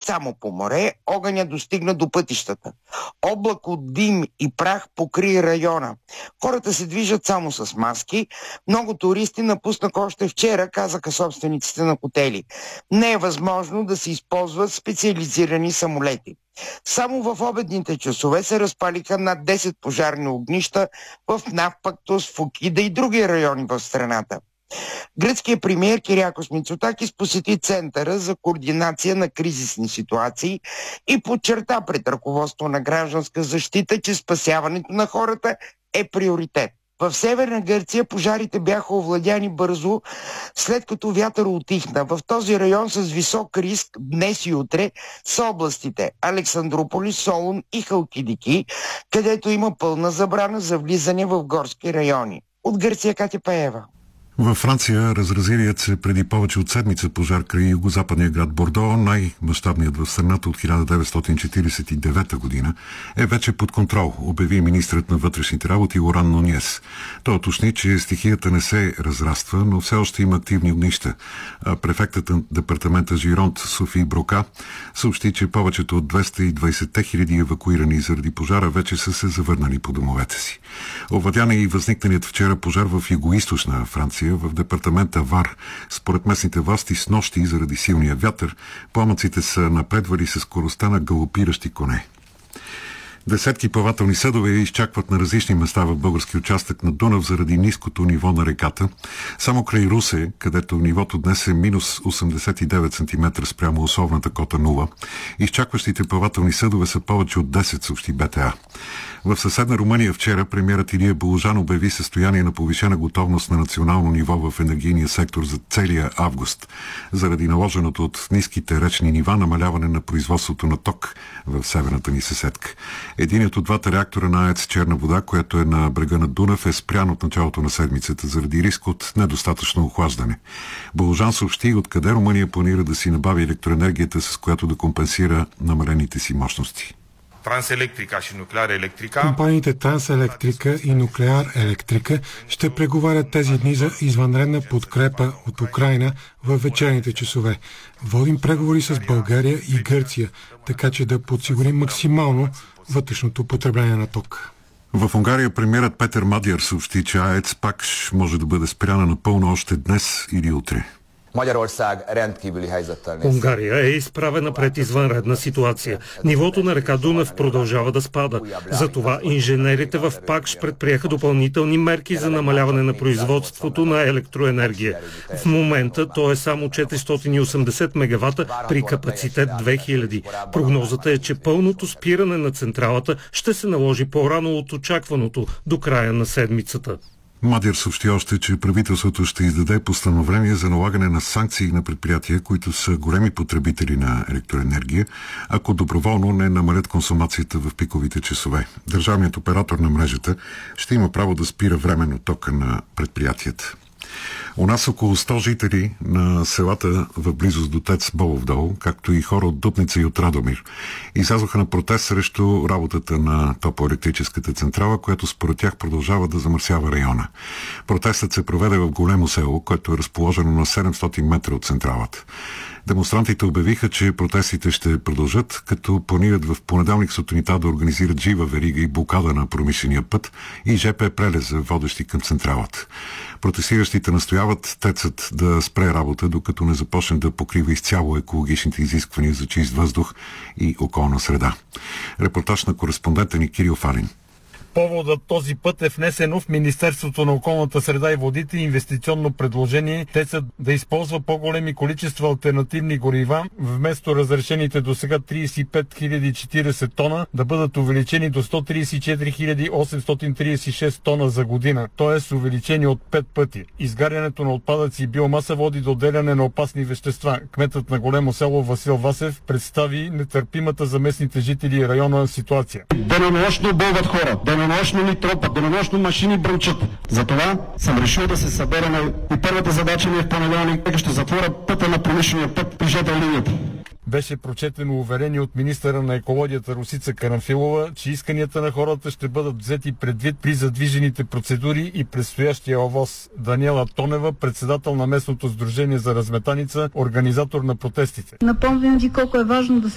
само по море, огъня достигна до пътищата. Облак от дим и прах покри района. Хората се движат само с маски. Много туристи напуснаха още вчера, казаха собствениците на хотели. Не е възможно да се използват специализирани самолети. Само в обедните часове се разпалиха над 10 пожарни огнища в Навпактос, Фокида и други райони в страната. Гръцкият премиер Кириакос Мицотакис посети Центъра за координация на кризисни ситуации и подчерта пред ръководство на гражданска защита, че спасяването на хората е приоритет. В Северна Гърция пожарите бяха овладяни бързо, след като вятър утихна. В този район с висок риск днес и утре са областите Александрополис, Солун и Халкидики, където има пълна забрана за влизане в горски райони. От Гърция Катя Паева. Във Франция разразилият се преди повече от седмица пожар край югозападния град Бордо, най-мащабният в страната от 1949 година, е вече под контрол, обяви министрът на вътрешните работи Лоран Нуньес. Той уточни, че стихията не се разраства, но все още има активни огнища. А префектът на департамента Жиронт Софи Брока съобщи, че повечето от 220 хиляди евакуирани заради пожара вече са се завърнали по домовете си. Овладян е и възникналият вчера пожар в югоизточна Франция, в департамента Вар. Според местните власти с нощи заради силния вятър, пламъците са напредвали със скоростта на галопиращи коне. Десетки плавателни съдове изчакват на различни места в български участък на Дунав заради ниското ниво на реката. Само край Русе, където нивото днес е минус 89 см спрямо условната кота 0, изчакващите плавателни съдове са повече от 10, съобщи БТА. В съседна Румъния вчера премиерът Илия Боложан обяви състояние на повишена готовност на национално ниво в енергийния сектор за целия август, заради наложеното от ниските речни нива намаляване на производството на ток в северната ни съседка. Единият от двата реактора на АЕЦ Черна вода, което е на брега на Дунав, е спрян от началото на седмицата заради риск от недостатъчно охлаждане. Боложан съобщи откъде Румъния планира да си набави електроенергията, с която да компенсира намалените си мощности. Транселектрика и Нуклеар Електрика. Компаниите Транселектрика и Нуклеар Електрика ще преговарят тези дни за извънредна подкрепа от Украйна в вечерните часове. Водим преговори с България и Гърция, така че да подсигурим максимално вътрешното потребление на ток. В Унгария премиерът Петър Мадяр съобщи, че АЕЦ пак може да бъде спряна напълно още днес или утре. Унгария е изправена пред извънредна ситуация. Нивото на река Дунав продължава да спада. Затова инженерите в ПАКШ предприеха допълнителни мерки за намаляване на производството на електроенергия. В момента то е само 480 мегавата при капацитет 2000. Прогнозата е, че пълното спиране на централата ще се наложи по-рано от очакваното до края на седмицата. Мадяр съобщи още, че правителството ще издаде постановление за налагане на санкции на предприятия, които са големи потребители на електроенергия, ако доброволно не намалят консумацията в пиковите часове. Държавният оператор на мрежата ще има право да спира временно тока на предприятията. У нас около 100 жители на селата в близост до ТЕЦ Болов дол, както и хора от Дупница и от Радомир, излязоха на протест срещу работата на топлоелектрическата централа, която според тях продължава да замърсява района. Протестът се проведе в Големо село, което е разположено на 700 метра от централата. Демонстрантите обявиха, че протестите ще продължат, като планират в понеделник сутринта да организират жива верига и блокада на промишления път и ЖП прелеза, водещи към централата. Протестиращите настояват ТЕЦът да спре работа, докато не започне да покрива изцяло екологичните изисквания за чист въздух и околна среда. Репортаж на кореспондента ни Кирил Фалин. Поводът този път е внесено в Министерството на околната среда и водите инвестиционно предложение ТЕЦът да използва по-големи количества алтернативни горива, вместо разрешените до сега 35 040 тона да бъдат увеличени до 134 836 тона за година, т.е. увеличени от 5 пъти. Изгарянето на отпадъци и биомаса води до отделяне на опасни вещества. Кметът на Големо село Васил Васев представи нетърпимата за местните жители и района ситуация. Денонощно бълват хора, денонощно ни тропат, денонощно машини бръмчат. Затова съм решил да се съберем и първата задача ми е в понеделник, ще затворя пътя на промишления път при жп линията. Беше прочетено уверение от министъра на екологията Росица Карамфилова, че исканията на хората ще бъдат взети предвид при задвижените процедури и предстоящия ОВОС. Даниела Тонева, председател на местното сдружение за разметаница, организатор на протестите. Напомням ви колко е важно да се